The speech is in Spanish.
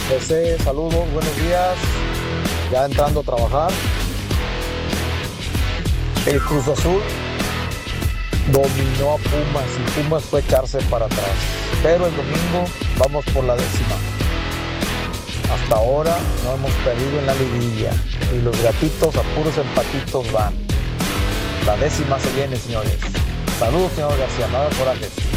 José, saludos, buenos días. Ya entrando a trabajar. El Cruz Azul dominó a Pumas y Pumas fue echarse para atrás. Pero el domingo vamos por la 10ª. Hasta ahora no hemos perdido en la liguilla y los gatitos a puros empatitos van. La 10ª se viene, señores. Saludos, señor García, nada corajes.